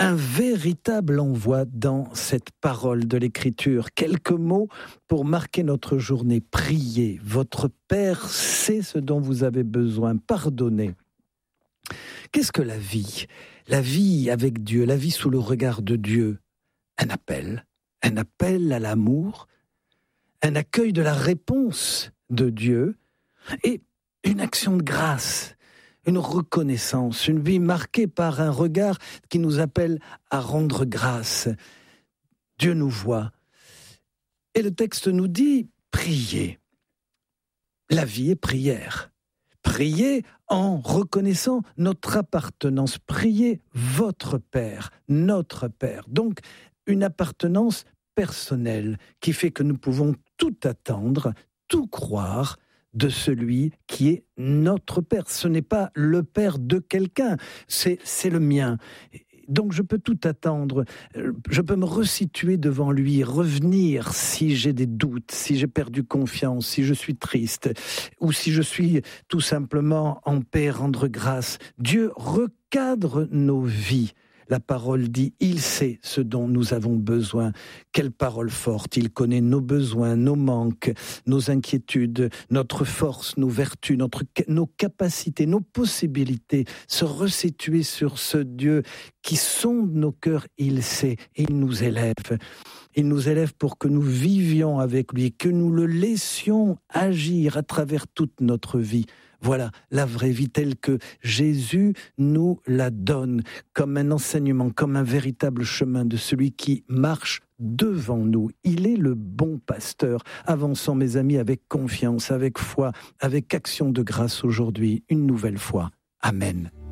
un véritable envoi dans cette parole de l'Écriture. Quelques mots pour marquer notre journée. Priez, votre Père sait ce dont vous avez besoin. Pardonnez. Qu'est-ce que la vie ? La vie avec Dieu, la vie sous le regard de Dieu. Un appel à l'amour, un accueil de la réponse de Dieu et une action de grâce. Une reconnaissance, une vie marquée par un regard qui nous appelle à rendre grâce. Dieu nous voit. Et le texte nous dit, priez. La vie est prière. Priez en reconnaissant notre appartenance. Priez votre Père, notre Père. Donc, une appartenance personnelle qui fait que nous pouvons tout attendre, tout croire, de celui qui est notre Père. Ce n'est pas le Père de quelqu'un, c'est le mien. Donc je peux tout attendre, je peux me resituer devant lui, revenir si j'ai des doutes, si j'ai perdu confiance, si je suis triste, ou si je suis tout simplement en paix, rendre grâce. Dieu recadre nos vies. La parole dit, il sait ce dont nous avons besoin. Quelle parole forte, il connaît nos besoins, nos manques, nos inquiétudes, notre force, nos vertus, nos capacités, nos possibilités. Se resituer sur ce Dieu qui sonde nos cœurs, il sait, et il nous élève. Il nous élève pour que nous vivions avec lui, que nous le laissions agir à travers toute notre vie. Voilà la vraie vie telle que Jésus nous la donne, comme un enseignement, comme un véritable chemin de celui qui marche devant nous. Il est le bon pasteur. Avançons, mes amis, avec confiance, avec foi, avec action de grâce aujourd'hui, une nouvelle fois. Amen.